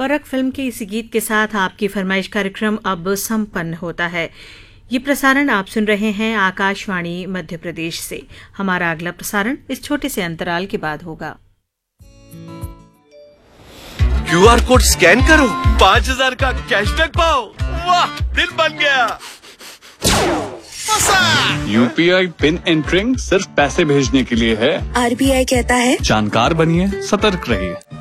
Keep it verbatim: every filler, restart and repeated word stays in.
परख फिल्म के इसी गीत के साथ आपकी फरमाइश कार्यक्रम अब संपन्न होता है। ये प्रसारण आप सुन रहे हैं आकाशवाणी मध्य प्रदेश से। हमारा अगला प्रसारण इस छोटे से अंतराल के बाद होगा। क्यूआर कोड स्कैन करो, पाँच हजार का कैशबैक पाओ। वाह, दिल बन गया। यूपीआई पिन एंटरिंग सिर्फ पैसे भेजने के लिए है। आरबीआई कहता है जानकार बनिए, सतर्क रहिए।